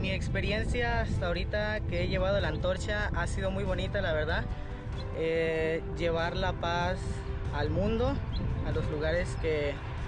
Mi experiencia hasta ahorita que he llevado la antorcha ha sido muy bonita, la verdad. Llevar la paz al mundo, a los lugares